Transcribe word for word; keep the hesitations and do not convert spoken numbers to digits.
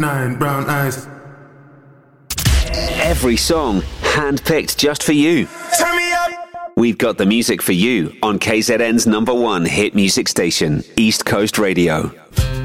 Nine brown eyes. Every song handpicked just for you. Turn me up. We've got the music for you on K Z N's number one hit music station, East Coast Radio.